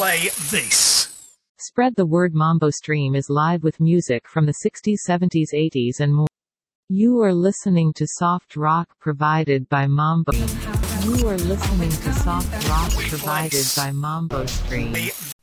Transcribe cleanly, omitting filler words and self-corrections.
play this. Spread the word. Mambo Stream is live with music from the 60s, 70s, 80s and more. You are listening to soft rock provided by Mambo. You are listening to soft rock provided by Mambo Stream.